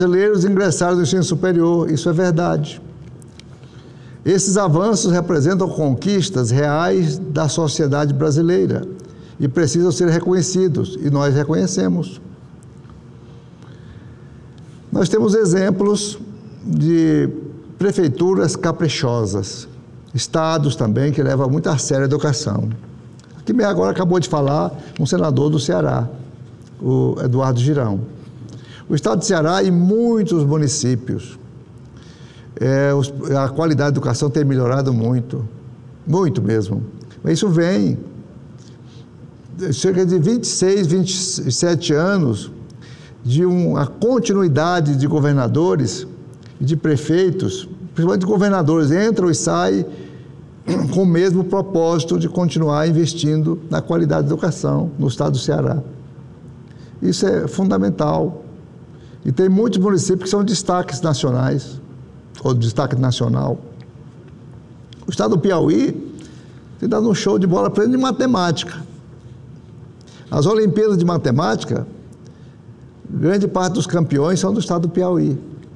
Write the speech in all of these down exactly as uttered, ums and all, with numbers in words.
brasileiros ingressaram no ensino superior, isso é verdade. Esses avanços representam conquistas reais da sociedade brasileira e precisam ser reconhecidos, e nós reconhecemos. Nós temos exemplos de prefeituras caprichosas, estados também que levam muito a sério a educação. Aqui agora acabou de falar um senador do Ceará, o Eduardo Girão. O estado de Ceará e muitos municípios, é, os, a qualidade da educação tem melhorado muito, muito mesmo. Mas isso vem de cerca de vinte e seis, vinte e sete anos de uma continuidade de governadores e de prefeitos, principalmente governadores, entram e saem com o mesmo propósito de continuar investindo na qualidade da educação no estado do Ceará. Isso é fundamental. E tem muitos municípios que são destaques nacionais, ou destaque nacional. O estado do Piauí tem dado um show de bola para ele de matemática. As Olimpíadas de Matemática, grande parte dos campeões são do estado do Piauí.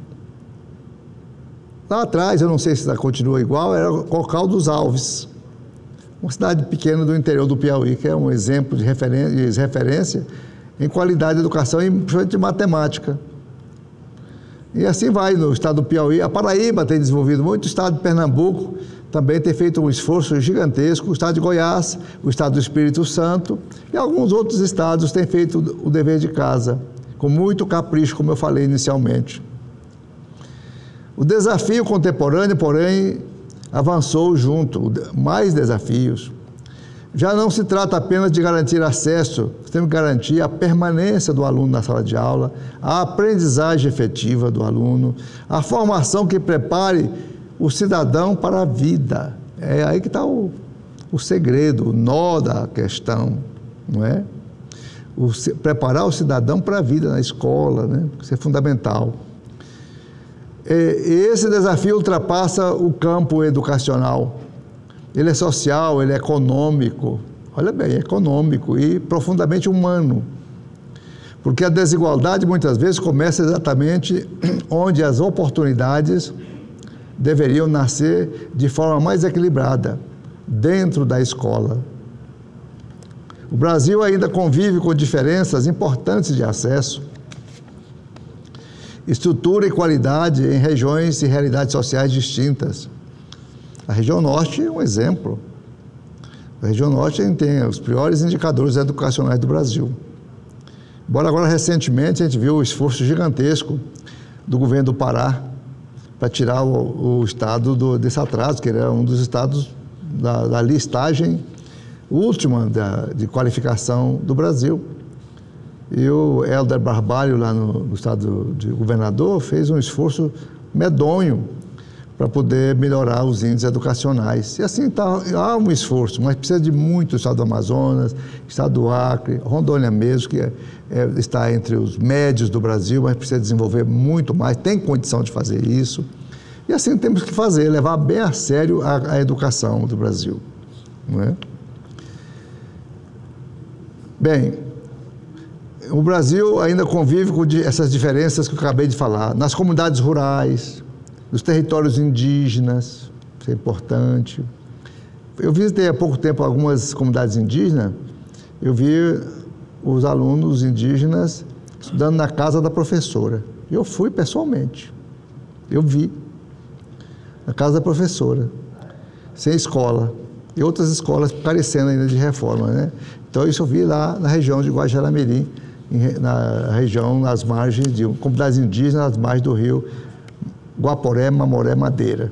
Lá atrás, eu não sei se continua igual, era Cocal dos Alves, uma cidade pequena do interior do Piauí, que é um exemplo de referência, de referência em qualidade de educação e principalmente de matemática. E assim vai no estado do Piauí. A Paraíba tem desenvolvido muito, o estado de Pernambuco também tem feito um esforço gigantesco, o estado de Goiás, o estado do Espírito Santo e alguns outros estados têm feito o dever de casa, com muito capricho, como eu falei inicialmente. O desafio contemporâneo, porém, avançou junto, mais desafios. Já não se trata apenas de garantir acesso, temos que garantir a permanência do aluno na sala de aula, a aprendizagem efetiva do aluno, a formação que prepare o cidadão para a vida. É aí que está o, o segredo, o nó da questão, não é? O, preparar o cidadão para a vida na escola, né? Isso é fundamental. Esse desafio ultrapassa o campo educacional. Ele é social, ele é econômico, olha bem, é econômico e profundamente humano. Porque a desigualdade muitas vezes começa exatamente onde as oportunidades deveriam nascer de forma mais equilibrada, dentro da escola. O Brasil ainda convive com diferenças importantes de acesso, estrutura e qualidade em regiões e realidades sociais distintas. A região norte é um exemplo. A região norte tem os piores indicadores educacionais do Brasil. Embora agora, recentemente, a gente viu o esforço gigantesco do governo do Pará para tirar o, o estado do, desse atraso, que era um dos estados da, da listagem última da, de qualificação do Brasil. E o Helder Barbalho, lá no, no estado de governador, fez um esforço medonho para poder melhorar os índices educacionais. E assim tá, há um esforço, mas precisa de muito o estado do Amazonas, estado do Acre, Rondônia mesmo, que é, é, está entre os médios do Brasil, mas precisa desenvolver muito mais, tem condição de fazer isso. E assim temos que fazer, levar bem a sério a, a educação do Brasil. Não é? Bem, o Brasil ainda convive com essas diferenças que eu acabei de falar, nas comunidades rurais, nos territórios indígenas, isso é importante. Eu visitei há pouco tempo algumas comunidades indígenas, eu vi os alunos indígenas estudando na casa da professora. Eu fui pessoalmente, eu vi, na casa da professora, sem escola, e outras escolas carecendo ainda de reforma, né? Então isso eu vi lá na região de Guajará-Mirim, na região, nas margens de comunidades indígenas, nas margens do rio Guaporé, Mamoré, Madeira.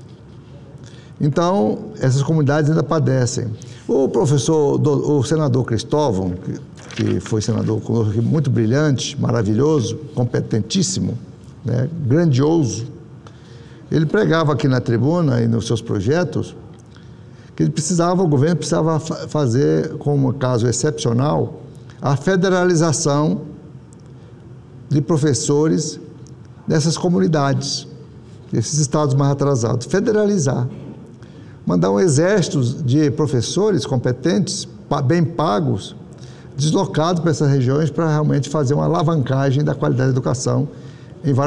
Então, essas comunidades ainda padecem. O professor, do, o senador Cristóvão, que, que foi senador conosco, muito brilhante, maravilhoso, competentíssimo, né, grandioso, ele pregava aqui na tribuna e nos seus projetos que ele precisava, o governo precisava fazer, como caso excepcional, a federalização de professores dessas comunidades, desses estados mais atrasados, federalizar, mandar um exército de professores competentes, bem pagos, deslocados para essas regiões para realmente fazer uma alavancagem da qualidade da educação em vários